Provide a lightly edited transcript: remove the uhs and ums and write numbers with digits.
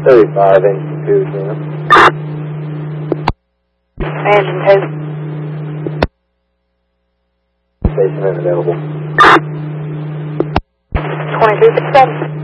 35, engine 2 again. Engine 2. Station unavailable. 2267.